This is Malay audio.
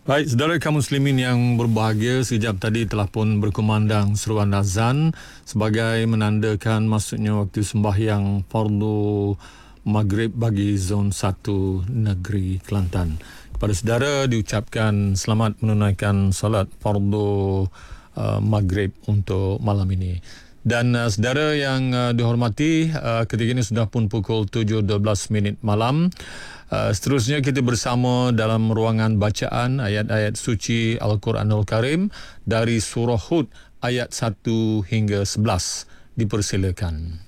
Baik, saudara kaum muslimin yang berbahagia, sekejap tadi telah pun berkumandang seruan azan sebagai menandakan masuknya waktu sembahyang fardu maghrib bagi zon 1 negeri Kelantan. Kepada saudara diucapkan selamat menunaikan salat fardu maghrib untuk malam ini. Dan saudara yang dihormati, ketika ini sudah pun pukul 7.12 malam. Seterusnya kita bersama dalam ruangan bacaan ayat-ayat suci Al-Quranul Karim dari surah Hud ayat 1 hingga 11. Dipersilakan.